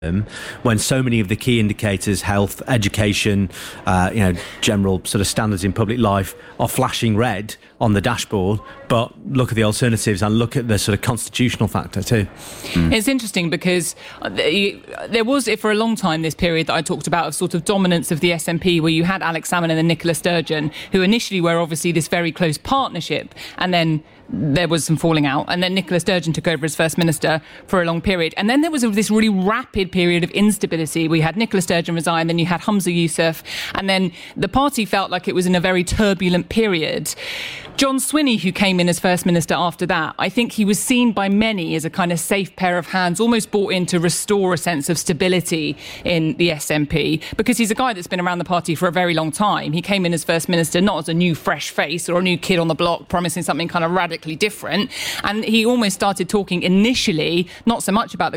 when so many of the key indicators, health, education, general sort of standards in public life are flashing red on the dashboard, but look at the alternatives and look at the sort of constitutional factor too. It's interesting because there was, for a long time, this period that I talked about of sort of dominance of the SNP, where you had Alex Salmond and then Nicola Sturgeon, who initially were obviously this very close partnership, and then there was some falling out, and then Nicola Sturgeon took over as First Minister for a long period. And then there was this really rapid period of instability. We had Nicola Sturgeon resign, then you had Humza Yousaf, and then the party felt like it was in a very turbulent period. John Swinney, who came in as First Minister after that, I think he was seen by many as a kind of safe pair of hands, almost brought in to restore a sense of stability in the SNP, because he's a guy that's been around the party for a very long time. He came in as First Minister not as a new fresh face or a new kid on the block promising something kind of radically different, and he almost started talking initially not so much about the